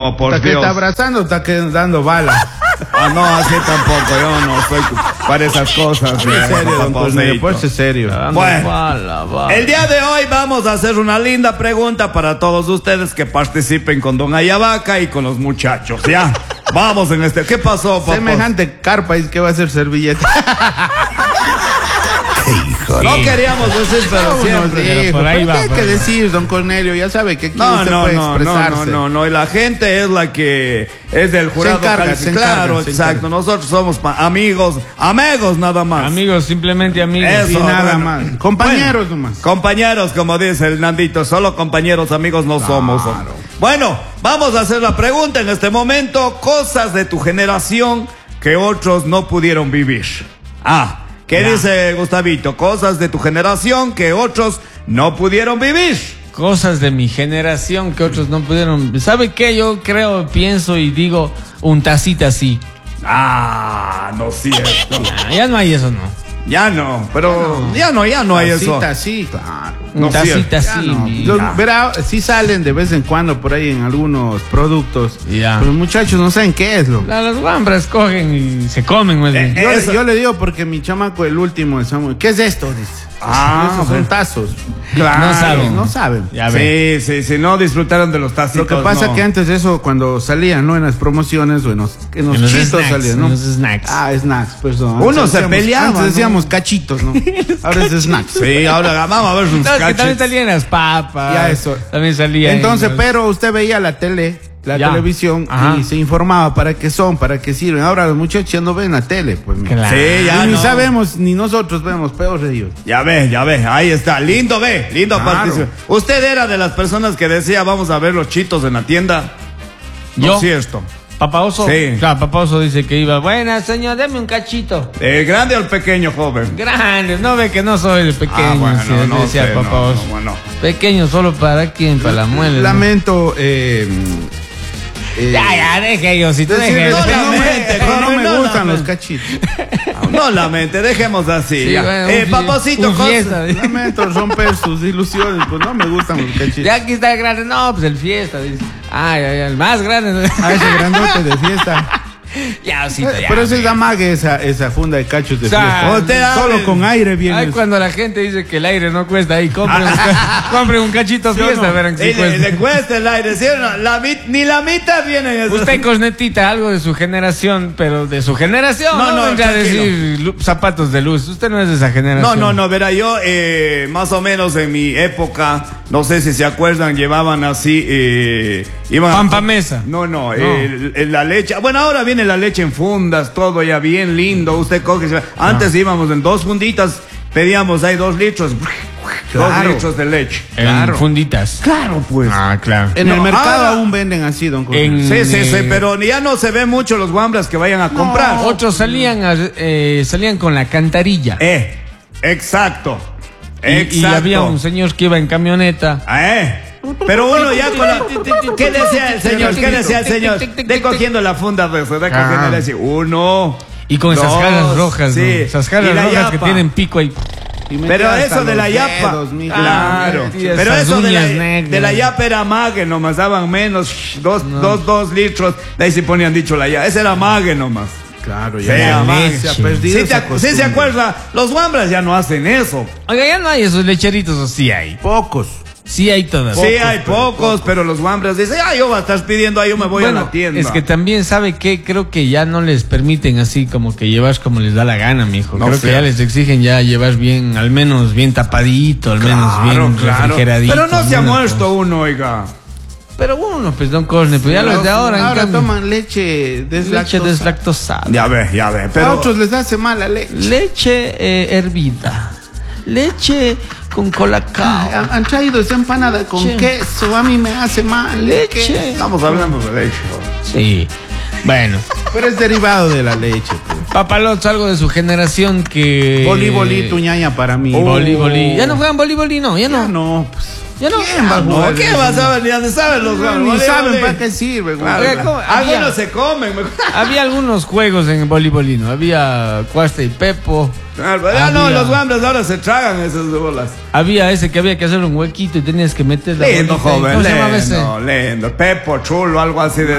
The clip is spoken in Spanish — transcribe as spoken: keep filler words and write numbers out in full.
No, por Está que Dios. está abrazando, está que dando bala. Ah, no, así tampoco, yo no soy para esas cosas. En serio, don Cornelio, pues es serio. Bueno, Bala, bala. el día de hoy vamos a hacer una linda pregunta para todos ustedes que participen con Don Ayabaca y con los muchachos, ¿ya? Vamos en este. ¿Qué pasó, papá? Semejante carpa es que va a ser servilleta. No queríamos decir, pero No, siempre. no, dijo, por ahí pero va, ¿qué hay por que ahí. decir, don Cornelio? Ya sabe que aquí No, usted no, puede no, no, expresarse. no, no, no, y la gente es la que es del jurado. Se encarga, calificado. se encarga, Claro, se exacto. encarga. Nosotros somos pa- amigos, amigos nada más. Amigos, simplemente amigos. Eso, Y nada bueno. más. Compañeros Bueno, nomás. Compañeros, como dice el Nandito, solo compañeros, amigos no somos. Bueno, vamos a hacer la pregunta en este momento. Cosas de tu generación que otros no pudieron vivir. Ah, ¿qué Ya. dice Gustavito? Cosas de tu generación que otros no pudieron vivir. Cosas de mi generación que otros no pudieron. ¿Sabe qué? Yo creo, pienso y digo un tacita así. Ah, no es cierto. Ah, ya no hay eso, no. Ya no, pero ya no, ya no hay eso. Tacita, sí, claro. Un No, tacita cierto. así. Ya no. mi- Los- ya. verá, sí salen de vez en cuando por ahí en algunos productos. Ya. Pero los muchachos no saben qué es lo. La- Las guambras cogen y se comen, más bien. Eh, Yo, Eso- le, yo le digo porque mi chamaco, el último, el Samuel, ¿qué es esto? Dice. Ah, Esos son tazos. Claro. No saben. No saben. Ya ve. Sí, sí, sí, no disfrutaron de los tacitos. Lo que pasa no. que antes de eso, cuando salían, ¿no? En las promociones o en los, en los En los chitos snacks, salían, ¿no? en los snacks. Ah, snacks, perdón. Uno Antes se decíamos- peleaba, Antes ¿no? decíamos cachitos, ¿no? Ahora es snacks. Sí, ahora vamos a ver sus No, es que también cachis. salían las papas. Ya eso. También salían. Entonces, los- pero usted veía la tele, la Ya. televisión, Ajá. y se informaba para qué son, para qué sirven. Ahora los muchachos ya no ven la tele, pues. mira. Claro. Sí, ya Y ni no. sabemos, ni nosotros vemos, peor de ellos. Ya ve, ya ve, ahí está, lindo ve, lindo Claro. participar. ¿Usted era de las personas que decía vamos a ver los chitos en la tienda? No Yo. es cierto. Papá Oso. Sí. Claro, Papá Oso dice que iba. Buena, señor, deme un cachito. ¿El grande o el pequeño, joven? Grande, no ve que no soy el pequeño. Ah, bueno, sí, no decía sé, Papá no, Oso. no, bueno. Pequeño solo para quién, para la muela. ¿no? Lamento, eh, eh, Ya, ya, deje yo, si tú decirles deje. que no, me, lamente, que no joven, me no gustan lamente. los cachitos. No la mente, dejemos así. Sí, ya. bueno, eh, un fie- papacito, un cosas- fiesta. Lamento romper sus ilusiones, pues no me gustan los cachitos. Ya aquí está el grande. No, pues el fiesta. Dice. Ay, ay, ay, el más grande. A ese grandote de fiesta. Ya, Osito, ya. Pero ese es amague, esa, esa funda de cachos de O sea, fiesta. usted Solo hable- con aire viene. Ay, cuando la gente dice que el aire no cuesta, ahí compren un, ca- compren un cachito ¿Sí o fiesta, no? verán que Y sí le, cuesta. le cuesta el aire, ¿sí o no? La mit- ni la mitad viene eso. Usted, Cosnetita, algo de su generación, pero de su generación. No, No, no, no, venga a tranquilo. decir lu- zapatos de luz. Usted no es de esa No, generación. no, no, verá, yo eh, más o menos en mi época, no sé si se acuerdan, llevaban así, eh, iban Pampa mesa. No, no, No. el- el- la leche, bueno, ahora viene la leche en fundas, todo ya bien lindo, usted coge, se- antes íbamos en dos funditas, pedíamos ahí dos litros, Claro. dos litros de leche. En Claro. funditas. Claro, pues. Ah, claro. En el No, mercado ahora- aún venden así, don Cornelio. En- Sí, sí, sí, eh, pero ya no se ve mucho los guambras que vayan a comprar. Otros salían, a- eh, salían con la cantarilla. Eh, exacto, Y- exacto. Y, había un señor que iba en camioneta. Eh, pero uno ya con la... ¿Qué decía el señor? ¿Qué decía el señor? De cogiendo la funda, pues, de cogiendo, Ah. le decía, uno... Y con esas dos, jarras rojas, sí. ¿no? Esas Y jarras la rojas que yapa. tienen pico ahí. Y metía Pero hasta eso de la los yapa, dedos, mijo. claro. metía Pero esas eso de la, uñas negras. de la yapa era mague nomás, daban menos, shh, dos, dos, dos litros. De ahí se ponían dicho la yapa. Ese era mague nomás. Claro, Sí, ya amague. se ha perdido Sí, te esa acu- sí se costumbre. acuerda, los guambras ya no hacen eso. Oiga, ya no hay esos lecheritos, o sí hay. Pocos. Sí hay todas. Sí, hay pocos, pero los guambras dicen, ah, yo voy a estar pidiendo ahí, yo me voy Bueno, a la tienda. es que también sabe que creo que ya no les permiten así como que llevar como les da la gana, mijo. No creo sé. que ya les exigen ya llevar bien, al menos bien tapadito, al menos bien refrigeradito. Pero no se ha alguna muerto cosa. uno, oiga. Pero uno, pues don Corne, pues ya los de ahora, en Ahora cambio, toman leche leche deslactosada. deslactosada. Ya ve, ya ve. A Pero otros les hace mal la leche. Leche eh, hervida. Leche con colacao. Han, han traído esa empanada con Leche. queso. A mí me hace mal. Leche. estamos hablando de leche. Sí. Bueno. Pero es derivado de la leche. Pues. Papalots, algo de su generación que... Boli, boli, tuñaña para mí. Boli, boli. Ya no juegan boli, boli, no, ya no. Ya no, pues. Ya no. ¿Quién va a No, jugar ¿qué eso? vas a ver? Ya no saben los No, guambras. ni Vale, saben vale. para qué sirve, güey. Claro, Oiga, ¿cómo? algunos Había- se comen. me- Había algunos juegos en voleibolino. Había Cuasta y Pepo. Claro, ya no, Había- los guambras ahora se tragan esas bolas. Había ese que había que hacer un huequito y tenías que meter la Lindo, bolita ahí. joven, ¿Cómo se llamaba ese? lindo, lindo. Pepo, chulo, algo así de